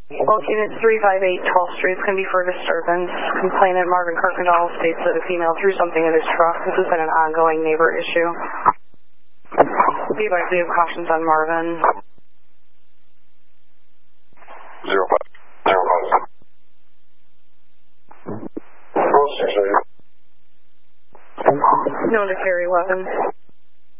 Located 358 12th Street. It's going to be for disturbance. Complainant Marvin Kirkendall states that a female threw something in his truck. This has been an ongoing neighbor issue. Be advised we have cautions on Marvin. 05. Known to carry weapons.